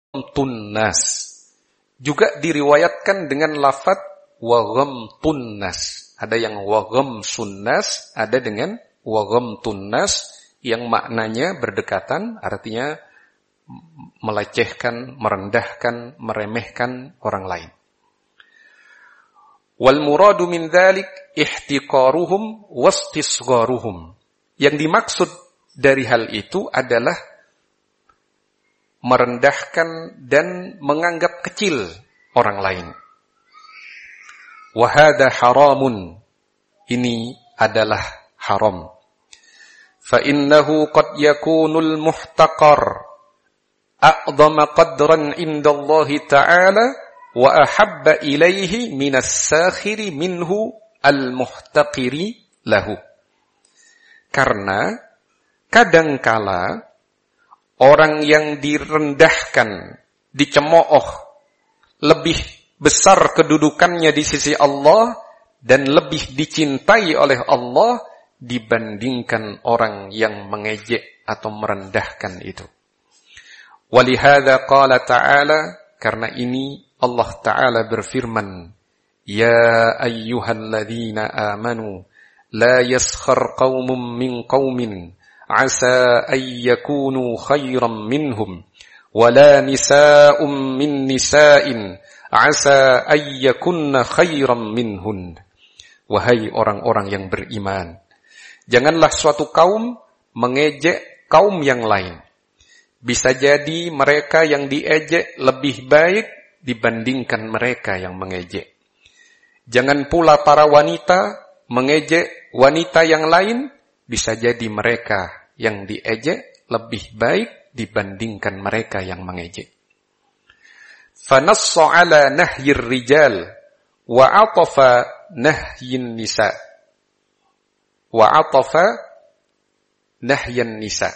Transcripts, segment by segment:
ghamtun nas. Juga diriwayatkan dengan lafaz wa ghamtun nas. Ada yang wa ghamsun nas, ada dengan wa ghamtun nas yang maknanya berdekatan, artinya melecehkan, merendahkan, meremehkan orang lain. Wal muradu min dzalik ihtiqaruhum wastisgharuhum. Yang dimaksud dari hal itu adalah merendahkan dan menganggap kecil orang lain. Wa hadza haramun. Ini adalah haram. Fa innahu qad yakunul muhtaqar a'dhama qadran indallahi ta'ala wa ahabba ilaihi minas sakhiri minhu al-muhtaqiri lahu. Karena kadangkala orang yang direndahkan, dicemooh, lebih besar kedudukannya di sisi Allah dan lebih dicintai oleh Allah dibandingkan orang yang mengejek atau merendahkan itu. Walihada qala ta'ala, karena ini Allah Ta'ala berfirman, Ya ayyuhalladzina amanu, la yaskhar qawmun min qawmin, asa an yakunu khairan minhum, wala nisa'un min nisa'in, asa an yakunna khairan minhun. Wahai orang-orang yang beriman, janganlah suatu kaum mengejek kaum yang lain. Bisa jadi mereka yang diejek lebih baik dibandingkan mereka yang mengejek. Jangan pula para wanita mengejek wanita yang lain, bisa jadi mereka yang diejek lebih baik dibandingkan mereka yang mengejek. Fanassa ala nahyir rijal wa atafa nahyin nisa. Wa atafa nahyan nisa.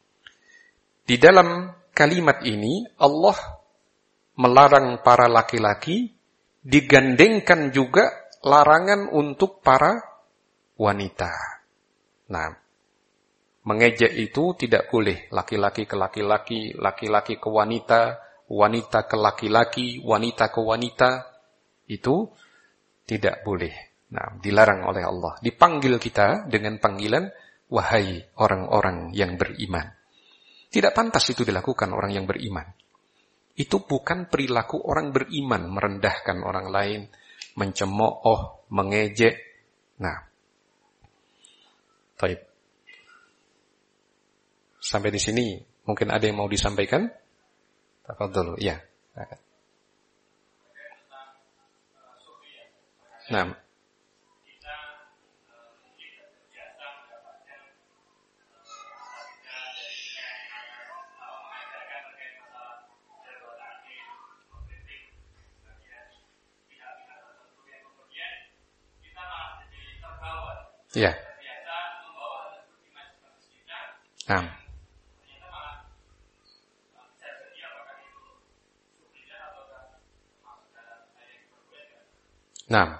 Di dalam kalimat ini Allah melarang para laki-laki, digandengkan juga larangan untuk para wanita. Nah, mengejek itu tidak boleh laki-laki ke laki-laki, laki-laki ke wanita, wanita ke laki-laki, wanita ke wanita. Itu tidak boleh. Nah, dilarang oleh Allah. Dipanggil kita dengan panggilan, wahai orang-orang yang beriman. Tidak pantas itu dilakukan orang yang beriman. Itu bukan perilaku orang beriman, merendahkan orang lain, mencemooh, mengejek. Nah, baik. Sampai di sini, mungkin ada yang mau disampaikan? Tafadhol, ya. Nah. Ya. Nah.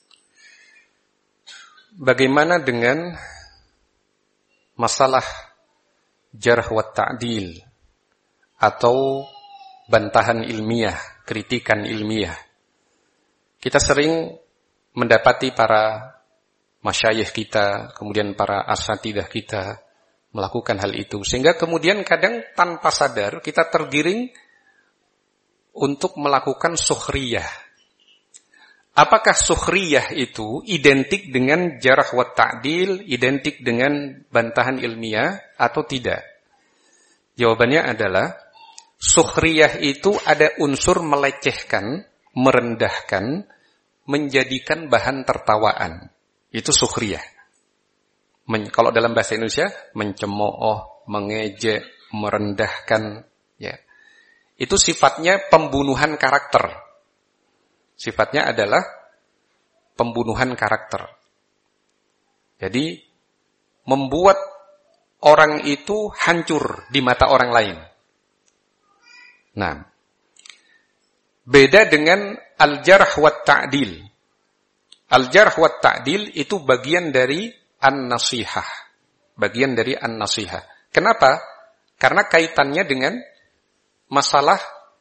Bagaimana dengan masalah jarh wa ta'dil atau bantahan ilmiah, kritikan ilmiah? Kita sering mendapati para masyayikh kita, kemudian para asatidah kita melakukan hal itu. Sehingga kemudian kadang tanpa sadar kita tergiring untuk melakukan sukhriyah. Apakah sukhriyah itu identik dengan jarh wa ta'dil, identik dengan bantahan ilmiah atau tidak? Jawabannya adalah sukhriyah itu ada unsur melecehkan, merendahkan, menjadikan bahan tertawaan. Itu sukhriyah. Kalau dalam bahasa Indonesia, mencemooh, mengejek, merendahkan. Ya. Itu sifatnya pembunuhan karakter. Sifatnya adalah pembunuhan karakter. Jadi, membuat orang itu hancur di mata orang lain. Nah, beda dengan al-jarh wa ta'dil. Al-jarh wa ta'dil itu bagian dari an-nasihah. Bagian dari an-nasihah. Kenapa? Karena kaitannya dengan masalah